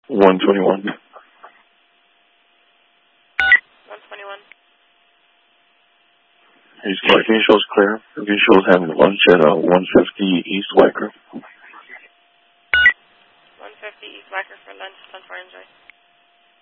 121. 121. He's parking, shows clear. If he shows having lunch at 150 East Wacker. 150 East Wacker for lunch, 10-4 enjoy.